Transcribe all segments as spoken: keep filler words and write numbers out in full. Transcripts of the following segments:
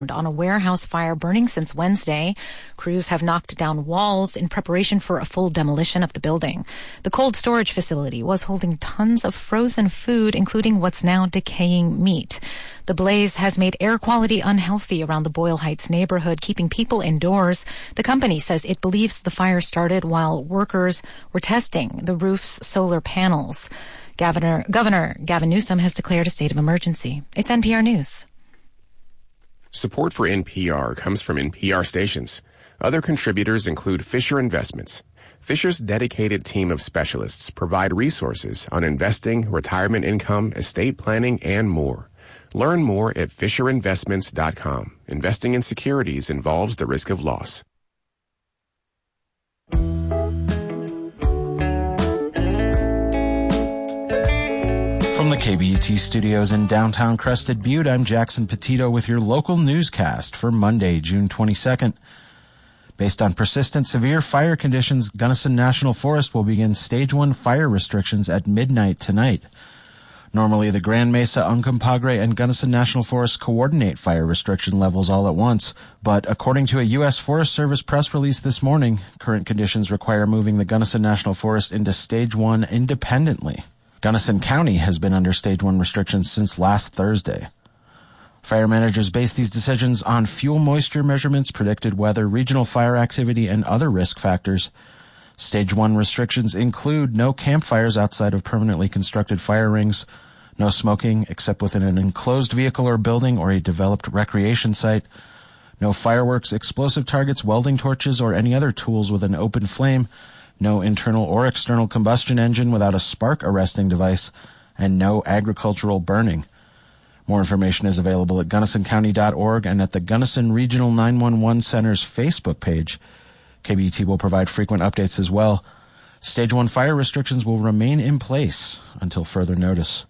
on a warehouse fire burning since Wednesday. Crews have knocked down walls in preparation for a full demolition of the building. The cold storage facility was holding tons of frozen food, including what's now decaying meat. The blaze has made air quality unhealthy around the Boyle Heights neighborhood, keeping people indoors. The company says it believes the fire started while workers were testing the roof's solar panels. Governor, Governor Gavin Newsom has declared a state of emergency. It's N P R News. Support for N P R comes from N P R stations. Other contributors include Fisher Investments. Fisher's dedicated team of specialists provide resources on investing, retirement income, estate planning, and more. Learn more at fisher investments dot com. Investing in securities involves the risk of loss. From the K B U T studios in downtown Crested Butte, I'm Jackson Petito with your local newscast for Monday, June twenty-second. Based on persistent severe fire conditions, Gunnison National Forest will begin Stage one fire restrictions at midnight tonight. Normally, the Grand Mesa, Uncompahgre, and Gunnison National Forest coordinate fire restriction levels all at once, but according to a U S Forest Service press release this morning, current conditions require moving the Gunnison National Forest into Stage one independently. Gunnison County has been under Stage one restrictions since last Thursday. Fire managers base these decisions on fuel moisture measurements, predicted weather, regional fire activity, and other risk factors. Stage one restrictions include no campfires outside of permanently constructed fire rings, no smoking except within an enclosed vehicle or building or a developed recreation site, no fireworks, explosive targets, welding torches, or any other tools with an open flame, no internal or external combustion engine without a spark arresting device, and no agricultural burning. More information is available at gunnison county dot org and at the Gunnison Regional nine one one Center's Facebook page. K B U T will provide frequent updates as well. Stage one fire restrictions will remain in place until further notice.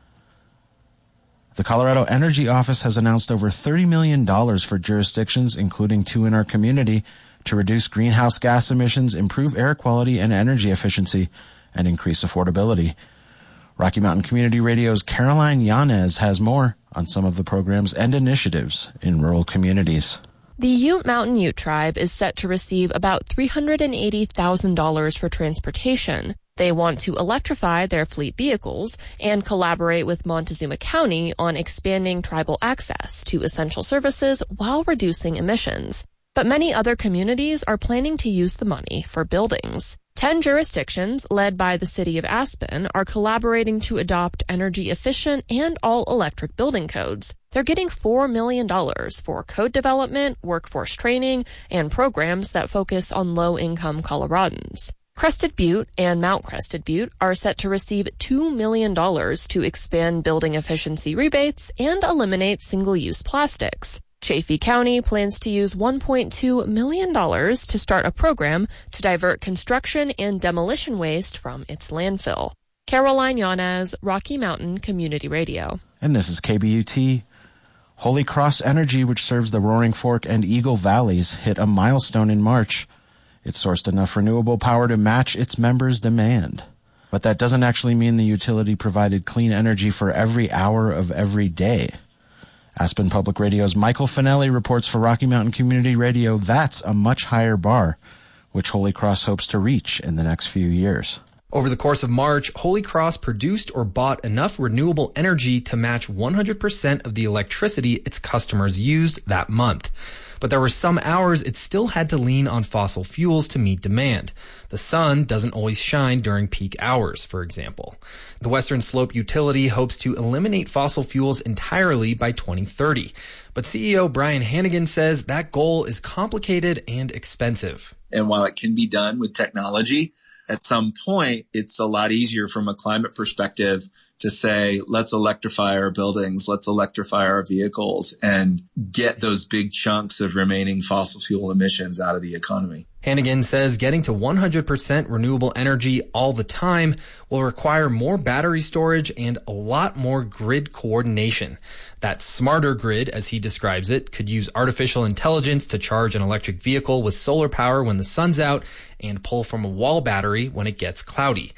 The Colorado Energy Office has announced over thirty million dollars for jurisdictions, including two in our community, to reduce greenhouse gas emissions, improve air quality and energy efficiency, and increase affordability. Rocky Mountain Community Radio's Caroline Yanez has more on some of the programs and initiatives in rural communities. The Ute Mountain Ute Tribe is set to receive about three hundred eighty thousand dollars for transportation. They want to electrify their fleet vehicles and collaborate with Montezuma County on expanding tribal access to essential services while reducing emissions. But many other communities are planning to use the money for buildings. Ten jurisdictions, led by the city of Aspen, are collaborating to adopt energy-efficient and all-electric building codes. They're getting four million dollars for code development, workforce training, and programs that focus on low-income Coloradans. Crested Butte and Mount Crested Butte are set to receive two million dollars to expand building efficiency rebates and eliminate single-use plastics. Chaffee County plans to use one point two million dollars to start a program to divert construction and demolition waste from its landfill. Caroline Yanez, Rocky Mountain Community Radio. And this is K B U T. Holy Cross Energy, which serves the Roaring Fork and Eagle Valleys, hit a milestone in March. It sourced enough renewable power to match its members' demand. But that doesn't actually mean the utility provided clean energy for every hour of every day. Aspen Public Radio's Michael Finelli reports for Rocky Mountain Community Radio that's a much higher bar, which Holy Cross hopes to reach in the next few years. Over the course of March, Holy Cross produced or bought enough renewable energy to match one hundred percent of the electricity its customers used that month. But there were some hours it still had to lean on fossil fuels to meet demand. The sun doesn't always shine during peak hours, for example. The Western Slope utility hopes to eliminate fossil fuels entirely by twenty thirty. But C E O Brian Hannigan says that goal is complicated and expensive. And while it can be done with technology, at some point, it's a lot easier from a climate perspective to say, let's electrify our buildings, let's electrify our vehicles, and get those big chunks of remaining fossil fuel emissions out of the economy. Hannigan says getting to one hundred percent renewable energy all the time will require more battery storage and a lot more grid coordination. That smarter grid, as he describes it, could use artificial intelligence to charge an electric vehicle with solar power when the sun's out and pull from a wall battery when it gets cloudy.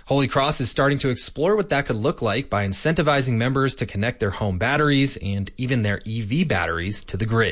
Holy Cross is starting to explore what that could look like by incentivizing members to connect their home batteries and even their E V batteries to the grid.